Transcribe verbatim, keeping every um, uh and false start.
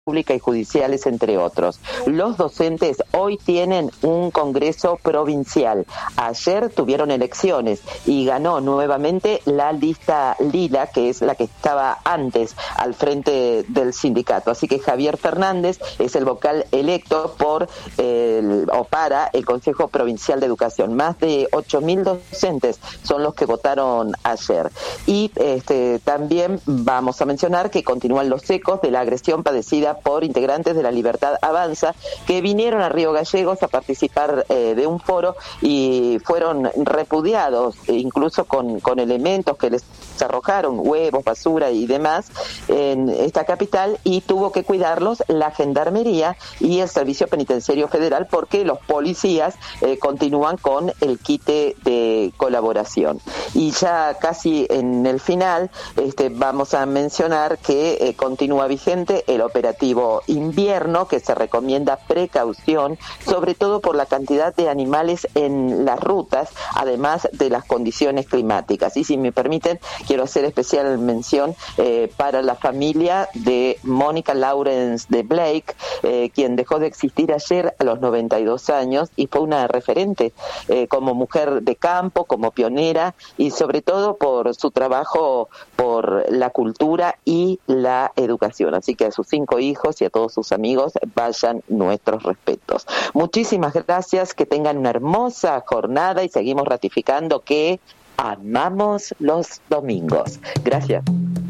pública y judiciales, entre otros. Los docentes hoy tienen un congreso provincial. Ayer tuvieron elecciones y ganó nuevamente la lista lila, que es la que estaba antes al frente del sindicato. Así que Javier Fernández es el vocal electo por el, o para el Consejo Provincial de Educación. Más de ocho mil docentes son los que votaron ayer. Y este, también vamos a mencionar que continúan los ecos de la agresión padecida por integrantes de la Libertad Avanza, que vinieron a Río Gallegos a participar eh, de un foro y fueron repudiados, incluso con, con elementos que les arrojaron, huevos, basura y demás, en esta capital, y tuvo que cuidarlos la Gendarmería y el Servicio Penitenciario Federal, porque los policías eh, continúan con el quite de colaboración. Y ya casi en el final este, vamos a mencionar que eh, continúa vigente el operativo invierno, que se recomienda precaución, sobre todo por la cantidad de animales en las rutas, además de las condiciones climáticas. Y si me permiten, quiero hacer especial mención eh, para la familia de Mónica Lawrence de Blake, eh, quien dejó de existir ayer a los noventa y dos años y fue una referente eh, como mujer de campo, como pionera y sobre todo por su trabajo por la cultura y la educación. Así que a sus cinco hijos y a todos sus amigos vayan nuestros respetos. Muchísimas gracias, que tengan una hermosa jornada y seguimos ratificando que amamos los domingos. Gracias.